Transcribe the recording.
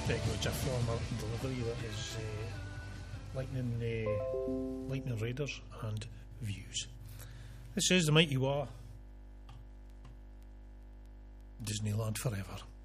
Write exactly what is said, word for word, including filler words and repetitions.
acknowledge a former delivery. That is uh, Lightning, uh, Lightning Raiders and Views. This is the Mighty War. Disneyland forever.